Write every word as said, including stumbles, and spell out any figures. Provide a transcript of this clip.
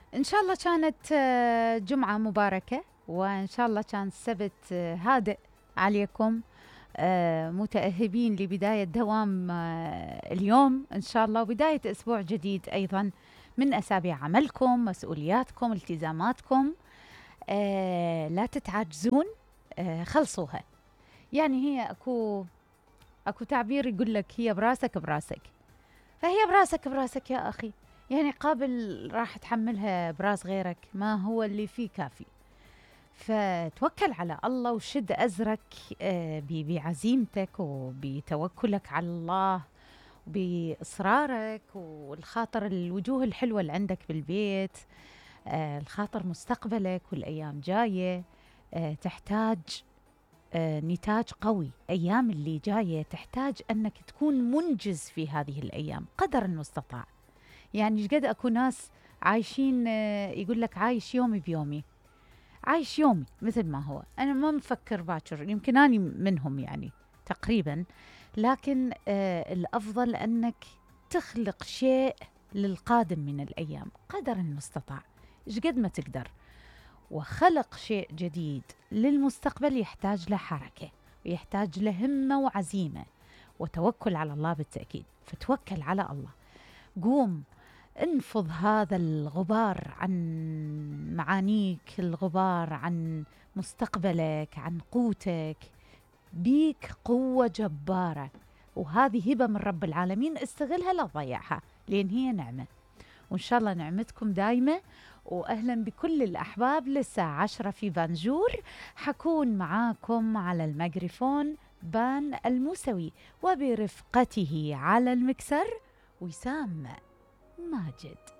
إن شاء الله كانت آه، جمعة مباركة، وإن شاء الله كان السبت آه، هادئ عليكم. آه، متأهبين لبداية دوام آه، اليوم إن شاء الله، وبداية أسبوع جديد أيضا من أسابيع عملكم، مسؤولياتكم، التزاماتكم. آه، لا تتعجزون، آه، خلصوها. يعني هي أكو أكو تعبير يقول لك هي براسك براسك، فهي براسك براسك يا أخي. يعني قابل راح تحملها براس غيرك، ما هو اللي فيه كافي. فتوكل على الله وشد أزرك آه، ب- بعزيمتك وبتوكلك على الله، بإصرارك والخاطر الوجوه الحلوة اللي عندك بالبيت. آه، الخاطر مستقبلك والأيام جاية آه، تحتاج آه، نتاج قوي. أيام اللي جاية تحتاج أنك تكون منجز في هذه الأيام قدر المستطاع. يعني قد أكو ناس عايشين، آه، يقول لك عايش يومي بيومي، عايش يومي مثل ما هو. أنا ما مفكر باكر، يمكن أنا منهم يعني تقريبا. لكن آه الأفضل أنك تخلق شيء للقادم من الأيام قدر المستطاع، إيش قد ما تقدر. وخلق شيء جديد للمستقبل يحتاج له حركة، ويحتاج له همة وعزيمة وتوكل على الله بالتأكيد. فتوكل على الله، قوم انفض هذا الغبار عن معانيك، الغبار عن مستقبلك، عن قوتك. بيك قوة جبارة، وهذه هبة من رب العالمين، استغلها لا تضيعها، لأن هي نعمة. وإن شاء الله نعمتكم دايمة. وأهلا بكل الأحباب للساعة عشرة في بانجور. حكون معاكم على الميكروفون بان الموسوي، وبرفقته على المكسر وسام ماجد.